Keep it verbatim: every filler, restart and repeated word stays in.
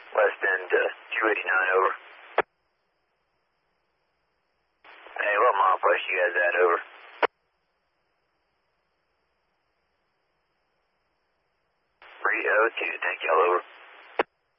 West End, uh, two eighty-nine, over. Hey, what mile plus you guys at, over? three oh two, thank y'all, over.